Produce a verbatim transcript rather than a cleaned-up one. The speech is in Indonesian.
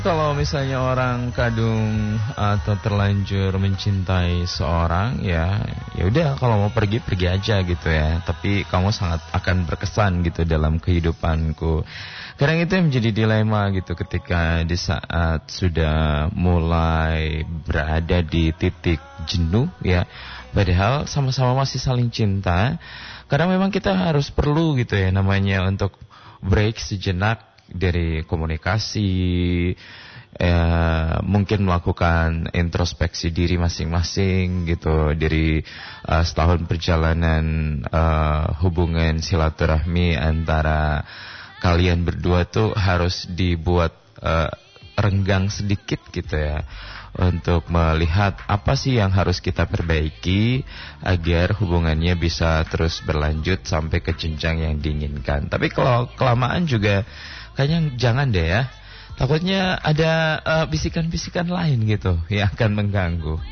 Kalau misalnya orang kadung atau terlanjur mencintai seorang, ya ya udah, kalau mau pergi pergi aja gitu ya. Tapi kamu sangat akan berkesan gitu dalam kehidupanku. Kadang itu yang menjadi dilema gitu ketika di saat sudah mulai berada di titik jenuh ya. Padahal sama-sama masih saling cinta. Kadang memang kita harus perlu gitu ya namanya untuk break sejenak dari komunikasi, eh, mungkin melakukan introspeksi diri masing-masing gitu dari uh, setahun perjalanan uh, hubungan silaturahmi antara kalian berdua tuh harus dibuat uh, renggang sedikit gitu ya, untuk melihat apa sih yang harus kita perbaiki agar hubungannya bisa terus berlanjut sampai ke jenjang yang diinginkan. Tapi kalau kelamaan juga kayaknya jangan deh ya. Takutnya ada uh, bisikan-bisikan lain gitu yang akan mengganggu.